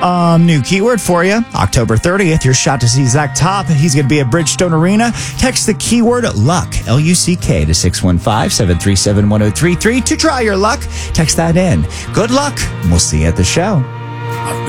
New keyword for you. October 30th, your shot to see Zach Top. He's going to be at Bridgestone Arena. Text the keyword LUCK, L-U-C-K, to 615-737-1033 to try your luck. Text that in. Good luck. We'll see you at the show.